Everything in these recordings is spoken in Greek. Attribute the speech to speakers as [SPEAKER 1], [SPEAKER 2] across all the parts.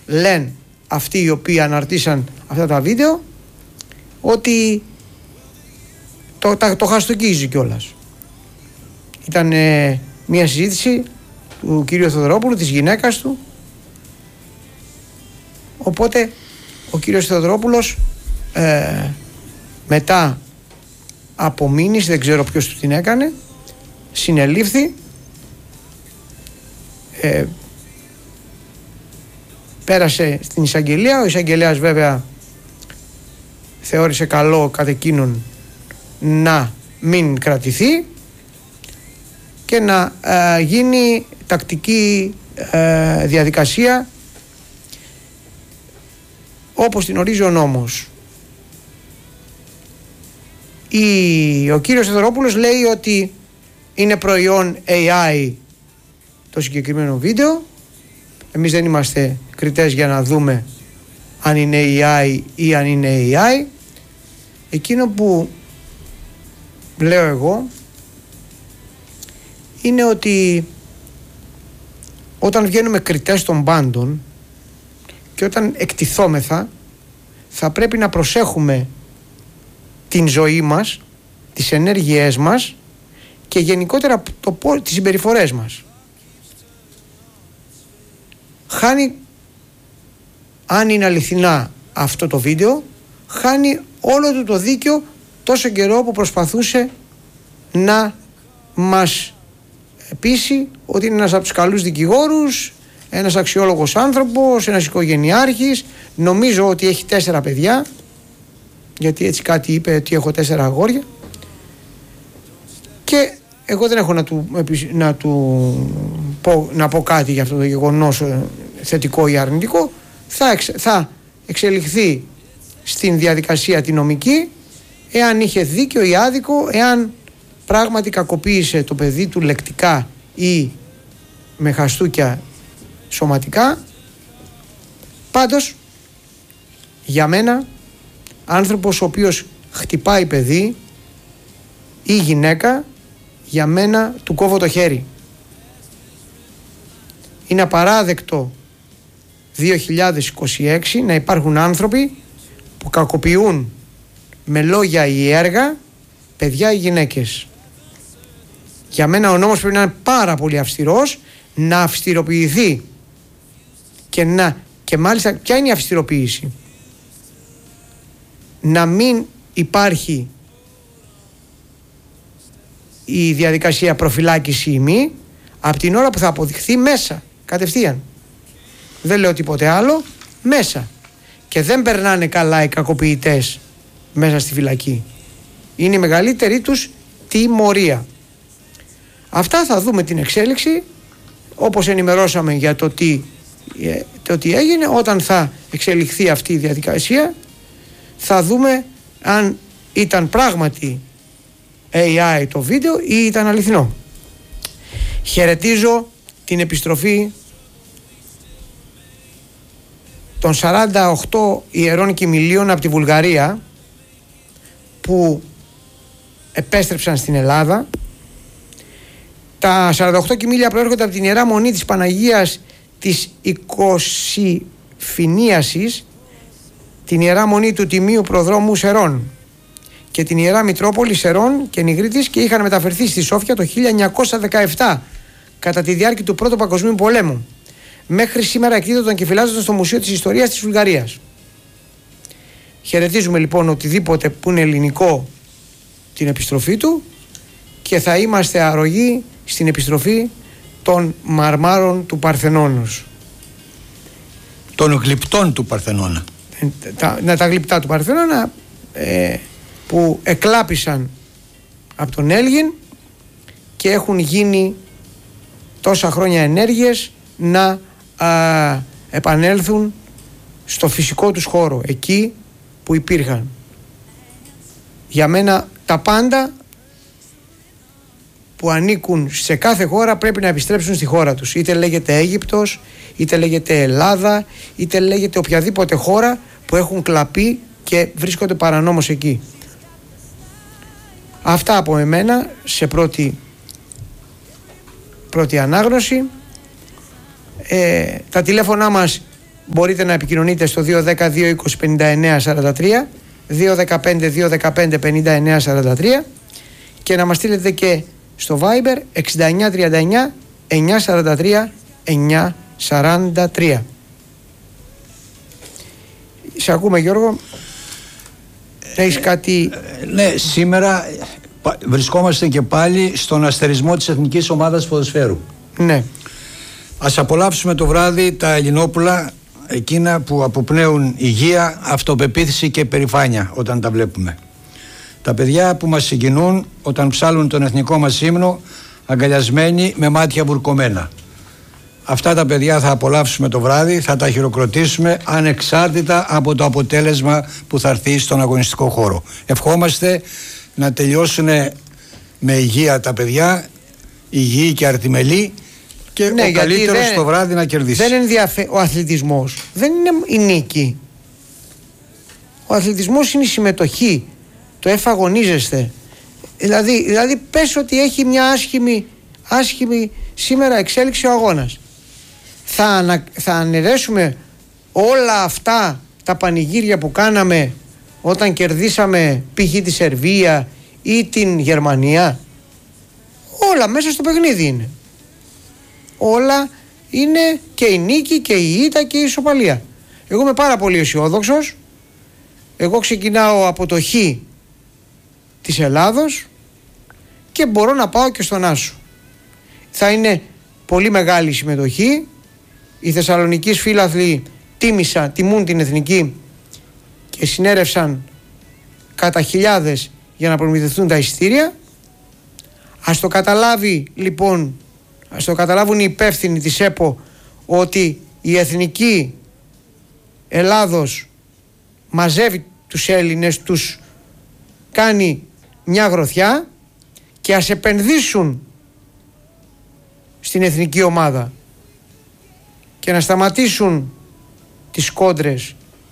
[SPEAKER 1] λένε αυτοί οι οποίοι αναρτήσαν αυτά τα βίντεο, ότι το χαστοκίζει κιόλας. Ήταν μια συζήτηση του κυρίου Θεοδωρόπουλου, της γυναίκας του, οπότε ο κύριος Θεοδωρόπουλος μετά από μήνυση, δεν ξέρω ποιος του την έκανε, συνελήφθη, πέρασε στην εισαγγελία. Ο εισαγγελέας βέβαια θεώρησε καλό κατ' εκείνον να μην κρατηθεί και να γίνει τακτική διαδικασία όπως την ορίζει ο νόμος. Ο κύριος Θεοδωρόπουλος λέει ότι είναι προϊόν AI το συγκεκριμένο βίντεο. Εμείς δεν είμαστε κριτές για να δούμε αν είναι AI ή αν είναι AI. Εκείνο που λέω εγώ είναι ότι όταν βγαίνουμε κριτές των πάντων και όταν εκτιθόμεθα, θα πρέπει να προσέχουμε την ζωή μας, τις ενέργειές μας και γενικότερα τις συμπεριφορές μας. Χάνει, αν είναι αληθινά αυτό το βίντεο, χάνει όλο του το δίκιο τόσο καιρό που προσπαθούσε να μας πείσει ότι είναι ένας από τους καλούς δικηγόρους, ένας αξιόλογος άνθρωπος, ένας οικογενειάρχης. Νομίζω ότι έχει 4 παιδιά, γιατί έτσι κάτι είπε, ότι έχω 4 αγόρια, και εγώ δεν έχω να πω κάτι για αυτό το γεγονός θετικό ή αρνητικό. Θα εξελιχθεί στην διαδικασία τη νομική, εάν είχε δίκιο ή άδικο, εάν πράγματι κακοποίησε το παιδί του λεκτικά ή με χαστούκια σωματικά. Πάντως, για μένα, άνθρωπος ο οποίος χτυπάει παιδί ή γυναίκα, για μένα του κόβω το χέρι. Είναι απαράδεκτο 2026 να υπάρχουν άνθρωποι που κακοποιούν με λόγια ή έργα παιδιά ή γυναίκες. Για μένα ο νόμος πρέπει να είναι πάρα πολύ αυστηρός, να αυστηροποιηθεί και μάλιστα ποια είναι η αυστηροποίηση? Να μην υπάρχει η διαδικασία προφυλάκηση ή μη από την ώρα που θα αποδειχθεί μέσα, κατευθείαν. Δεν λέω τίποτε άλλο, μέσα. Και δεν περνάνε καλά οι κακοποιητές μέσα στη φυλακή. Είναι η μεγαλύτερη τους τιμωρία. Αυτά θα δούμε την εξέλιξη, όπως ενημερώσαμε για το τι έγινε. Όταν θα εξελιχθεί αυτή η διαδικασία, θα δούμε αν ήταν πράγματι AI το βίντεο ή ήταν αληθινό. Χαιρετίζω την επιστροφή των 48 ιερών κοιμηλίων από τη Βουλγαρία που επέστρεψαν στην Ελλάδα. Τα 48 κοιμήλια προέρχονται από την Ιερά Μονή της Παναγίας της Οικοσυφηνίασης, την Ιερά Μονή του Τιμίου Προδρόμου Σερών και την Ιερά Μητρόπολη Σερών και Νιγρίτης, και είχαν μεταφερθεί στη Σόφια το 1917 κατά τη διάρκεια του Πρώτου Παγκοσμίου Πολέμου. Μέχρι σήμερα εκδίδονταν και φυλάζονταν στο Μουσείο της Ιστορίας της Βουλγαρίας. Χαιρετίζουμε λοιπόν οτιδήποτε που είναι ελληνικό την επιστροφή του και θα είμαστε αρρωγοί στην επιστροφή των μαρμάρων του Παρθενώνος.
[SPEAKER 2] Των γλυπτών του Παρθενώνα.
[SPEAKER 1] Τα γλυπτά του Παρθενώνα που εκλάπησαν από τον Έλγιν και έχουν γίνει τόσα χρόνια ενέργειες να επανέλθουν στο φυσικό τους χώρο, εκεί που υπήρχαν. Για μένα τα πάντα που ανήκουν σε κάθε χώρα πρέπει να επιστρέψουν στη χώρα τους. Είτε λέγεται Αίγυπτος, είτε λέγεται Ελλάδα, είτε λέγεται οποιαδήποτε χώρα που έχουν κλαπεί και βρίσκονται παρανόμως εκεί. Αυτά από εμένα σε πρώτη ανάγνωση. Τα τηλέφωνά μας μπορείτε να επικοινωνείτε στο 210-220-59-43, 215-215-59-43 και να μας στείλετε και στο Viber 6939-943-943. Σε ακούμε, Γιώργο. Έχεις κάτι?
[SPEAKER 2] Ναι, σήμερα βρισκόμαστε και πάλι στον αστερισμό της Εθνικής Ομάδας Ποδοσφαίρου.
[SPEAKER 1] Ναι.
[SPEAKER 2] Ας απολαύσουμε το βράδυ τα Ελληνόπουλα, εκείνα που αποπνέουν υγεία, αυτοπεποίθηση και περηφάνεια όταν τα βλέπουμε. Τα παιδιά που μας συγκινούν όταν ψάλουν τον εθνικό μας ύμνο αγκαλιασμένοι με μάτια βουρκωμένα. Αυτά τα παιδιά θα απολαύσουμε το βράδυ, θα τα χειροκροτήσουμε ανεξάρτητα από το αποτέλεσμα που θα έρθει στον αγωνιστικό χώρο. Ευχόμαστε να τελειώσουν με υγεία τα παιδιά, υγιή και αρτιμελή, και
[SPEAKER 1] ναι,
[SPEAKER 2] ο καλύτερος το βράδυ να κερδίσει.
[SPEAKER 1] Δεν ενδιαφέρει ο αθλητισμός. Δεν είναι η νίκη. Ο αθλητισμός είναι η συμμετοχή. Το εφαγωνίζεστε. Δηλαδή πες ότι έχει μια άσχημη σήμερα εξέλιξη ο αγώνας. Θα αναιρέσουμε όλα αυτά τα πανηγύρια που κάναμε όταν κερδίσαμε π.χ. τη Σερβία ή την Γερμανία? Όλα μέσα στο παιχνίδι είναι. Όλα είναι, και η νίκη και η ήττα και η ισοπαλία. Εγώ είμαι πάρα πολύ αισιόδοξος. Εγώ ξεκινάω από το Χ της Ελλάδος και μπορώ να πάω και στον Άσο. Θα είναι πολύ μεγάλη συμμετοχή. Οι Θεσσαλονικείς φίλαθλοι τιμούν την εθνική και συνέρευσαν κατά χιλιάδες για να προμηθευτούν τα εισιτήρια. Ας το καταλάβει λοιπόν, ας το καταλάβουν οι υπεύθυνοι της ΕΠΟ ότι η εθνική Ελλάδος μαζεύει τους Έλληνες, τους κάνει μια γροθιά, και ας επενδύσουν στην εθνική ομάδα και να σταματήσουν τις κόντρες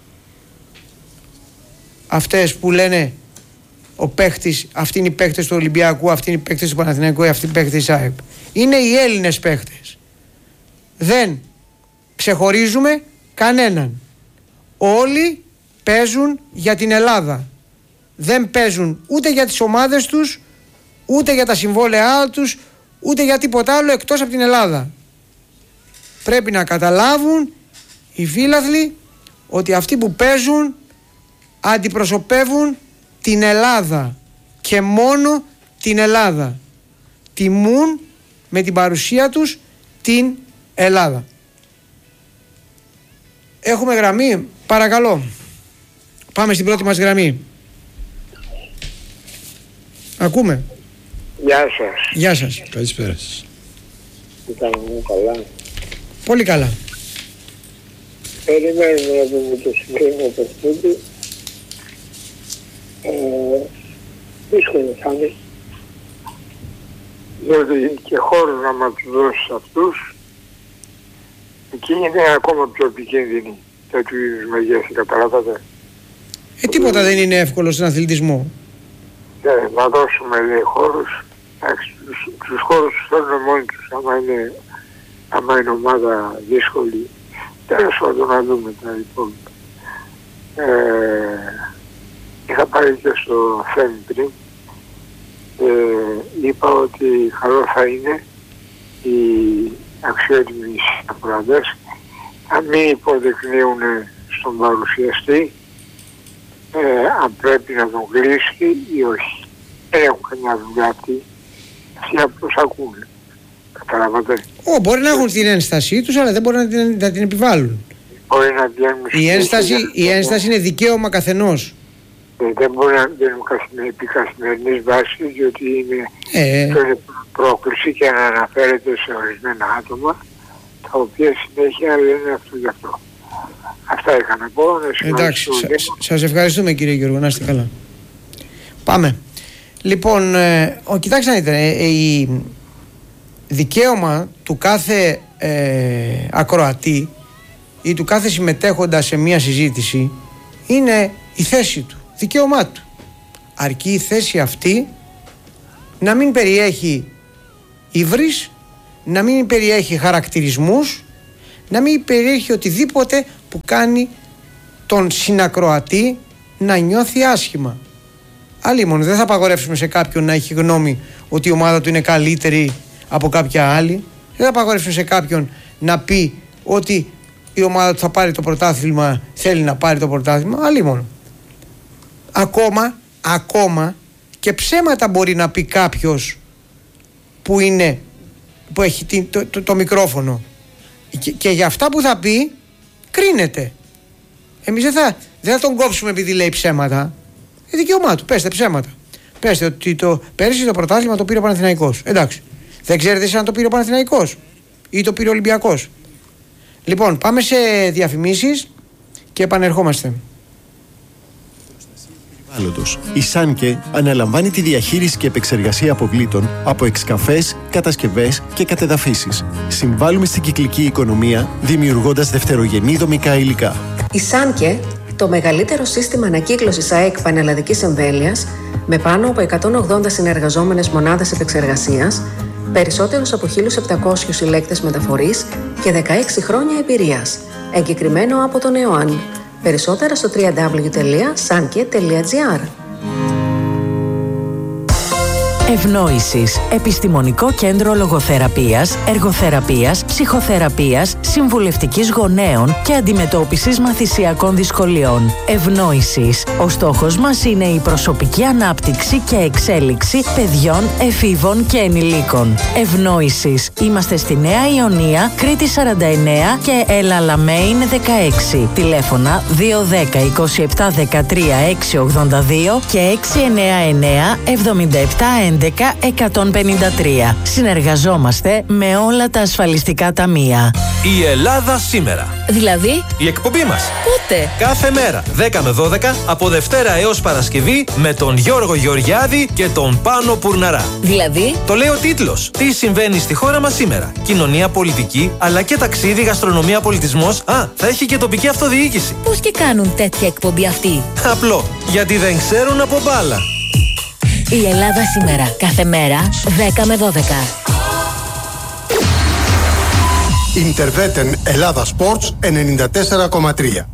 [SPEAKER 1] αυτές που λένε ο παίχτης, αυτοί είναι οι παίχτες του Ολυμπιακού, αυτοί είναι οι παίχτες του Παναθηναϊκού, αυτοί είναι οι παίχτες της ΑΕΚ. Είναι οι Έλληνες παίχτες. Δεν ξεχωρίζουμε κανέναν. Όλοι παίζουν για την Ελλάδα. Δεν παίζουν ούτε για τις ομάδες τους, ούτε για τα συμβόλαιά τους, ούτε για τίποτα άλλο εκτός από την Ελλάδα. Πρέπει να καταλάβουν οι φίλαθλοι ότι αυτοί που παίζουν αντιπροσωπεύουν την Ελλάδα και μόνο την Ελλάδα. Τιμούν με την παρουσία τους την Ελλάδα. Έχουμε γραμμή, παρακαλώ. Πάμε στην πρώτη μας γραμμή. Ακούμε.
[SPEAKER 3] Γεια σας.
[SPEAKER 1] Γεια σας.
[SPEAKER 2] Καλησπέρα σας.
[SPEAKER 3] Ήταν καλά.
[SPEAKER 1] Πολύ καλά.
[SPEAKER 3] Περιμένουμε να δούμε το συγκεκριμένο παιχνίδι. Δύσκολο θα είναι. Διότι και χώρο να μας τους δώσεις αυτούς, εκείνη είναι ακόμα πιο επικίνδυνη τέτοιου είδους μεγέθη, καταλάβατε.
[SPEAKER 1] Τίποτα δεν είναι εύκολο στον αθλητισμό.
[SPEAKER 3] Να δώσουμε, λέει, χώρους. Τους χώρους τους θέλουν μόνοι τους, άμα είναι ομάδα δύσκολη. Τέλος πάντων να δούμε τα υπόλοιπα. Είχα πάρει και στο Θέμη πριν. Είπα ότι καλό θα είναι οι αξιότιμοι ακροατές να μην υποδεικνύουν στον παρουσιαστή αν πρέπει να τον κλείσει ή όχι. Δεν έχουν καμιά δουλειά αυτοί. Αυτοί απλώς ακούνε. Καταλάβατε.
[SPEAKER 1] Μπορεί να έχουν την ένστασή τους, αλλά δεν μπορεί να την επιβάλλουν.
[SPEAKER 3] Μπορεί να βγαίνουν
[SPEAKER 1] η ένσταση είναι δικαίωμα καθενός.
[SPEAKER 3] Δεν μπορεί να βγαίνουν επί καθημερινής βάσης, διότι είναι πρόκληση και να αναφέρεται σε ορισμένα άτομα, τα οποία συνέχεια λένε αυτό γι' αυτό. Αυτά είχα να πω.
[SPEAKER 1] Εντάξει, σας ευχαριστούμε κύριε Γιώργο, να είστε καλά. Πάμε. Λοιπόν, κοιτάξτε να δείτε, η δικαίωμα του κάθε ακροατή ή του κάθε συμμετέχοντα σε μια συζήτηση είναι η θέση του, δικαίωμά του. Αρκεί η θέση αυτή να μην περιέχει ύβρις, να μην περιέχει χαρακτηρισμούς, να μην περιέχει οτιδήποτε που κάνει τον συνακροατή να νιώθει άσχημα. Αλλήμον, δεν θα απαγορεύσουμε σε κάποιον να έχει γνώμη ότι η ομάδα του είναι καλύτερη από κάποια άλλη. Δεν θα απαγορεύσουμε σε κάποιον να πει ότι η ομάδα του θα πάρει το πρωτάθλημα, θέλει να πάρει το πρωτάθλημα. Αλλήμον. Ακόμα και ψέματα μπορεί να πει κάποιος που έχει το μικρόφωνο. Και για αυτά που θα πει κρίνεται. Εμείς δεν θα τον κόψουμε επειδή λέει ψέματα. Δικαίωμά του, πέστε ψέματα. Πέστε ότι πέρυσι το πρωτάθλημα το πήρε ο Παναθηναϊκός. Εντάξει. Δεν ξέρετε εσείς αν το πήρε ο Παναθηναϊκός ή το πήρε ο Ολυμπιακός. Λοιπόν, πάμε σε διαφημίσεις και επανερχόμαστε.
[SPEAKER 4] Η Σάνκε αναλαμβάνει τη διαχείριση και επεξεργασία αποβλήτων από εξκαφές, κατασκευές και κατεδαφίσεις. Συμβάλλουμε στην κυκλική οικονομία δημιουργώντας δευτερογενή δομικά υλικά.
[SPEAKER 5] Η Σάνκε, το μεγαλύτερο σύστημα ανακύκλωσης ΑΕΚ πανελλαδικής εμβέλειας, με πάνω από 180 συνεργαζόμενες μονάδες επεξεργασίας, περισσότερους από 1.700 συλλέκτες μεταφορής και 16 χρόνια εμπειρίας. Εγκεκριμένο από τον ΕΟΑΝ. Περισσότερα στο www.sanke.gr.
[SPEAKER 6] Ευνόησης. Επιστημονικό κέντρο λογοθεραπείας, εργοθεραπείας, ψυχοθεραπείας, συμβουλευτικής γονέων και αντιμετώπισης μαθησιακών δυσκολιών. Ευνόησης. Ο στόχος μας είναι η προσωπική ανάπτυξη και εξέλιξη παιδιών, εφήβων και ενηλίκων. Ευνόησης. Είμαστε στη Νέα Ιωνία, Κρήτη 49 και Ελαλαμέιν 16. Τηλέφωνα 210 27 13 682 και 699 77 11-153. Συνεργαζόμαστε με όλα τα ασφαλιστικά ταμεία.
[SPEAKER 7] Η Ελλάδα σήμερα.
[SPEAKER 8] Δηλαδή?
[SPEAKER 7] Η εκπομπή μας.
[SPEAKER 8] Πότε?
[SPEAKER 7] Κάθε μέρα, 10 με 12, από Δευτέρα έως Παρασκευή, με τον Γιώργο Γεωργιάδη και τον Πάνο Πουρναρά.
[SPEAKER 8] Δηλαδή?
[SPEAKER 7] Το λέει ο τίτλος. Τι συμβαίνει στη χώρα μας σήμερα. Κοινωνία, πολιτική, αλλά και ταξίδι, γαστρονομία, πολιτισμός. Α, θα έχει και τοπική αυτοδιοίκηση.
[SPEAKER 8] Πώς και κάνουν τέτοια εκπομπή αυτοί?
[SPEAKER 7] Απλό. Γιατί δεν ξέρουν από μπάλα.
[SPEAKER 8] Η Ελλάδα σήμερα. Κάθε μέρα 10 με 12.
[SPEAKER 9] Ιντερβέτεν Ελλάδα Sports 94,3.